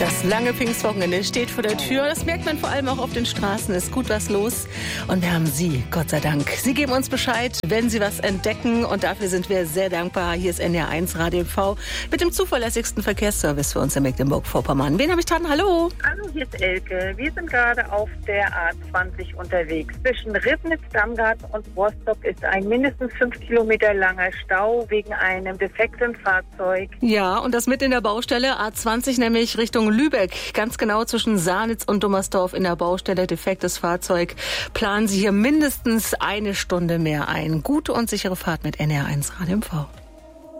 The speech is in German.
Das lange Pfingstwochenende steht vor der Tür. Das merkt man vor allem auch auf den Straßen. Es ist gut was los. Und wir haben Sie, Gott sei Dank. Sie geben uns Bescheid, wenn Sie was entdecken. Und dafür sind wir sehr dankbar. Hier ist NDR1 Radio MV mit dem zuverlässigsten Verkehrsservice für uns in Mecklenburg-Vorpommern. Wen habe ich dran? Hallo. Hallo, hier ist Elke. Wir sind gerade auf der A20 unterwegs. Zwischen Ribnitz, Damgarten und Rostock ist ein mindestens 5 Kilometer langer Stau wegen einem defekten Fahrzeug. Ja, und das mit in der Baustelle. A20 nämlich Richtung Lübeck, ganz genau zwischen Sarnitz und Dummersdorf in der Baustelle, defektes Fahrzeug. Planen Sie hier mindestens eine Stunde mehr ein. Gute und sichere Fahrt mit NDR1 Radio MV.